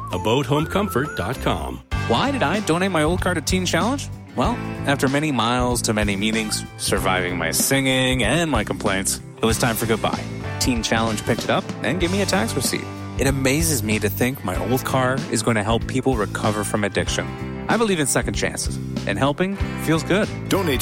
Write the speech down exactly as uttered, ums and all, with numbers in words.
a boat home comfort dot com. Why did I donate my old car to Teen Challenge? Well, after many miles to many meetings, surviving my singing and my complaints, it was time for goodbye. Teen Challenge picked it up and gave me a tax receipt. It amazes me to think my old car is going to help people recover from addiction. I believe in second chances, and helping feels good. Donate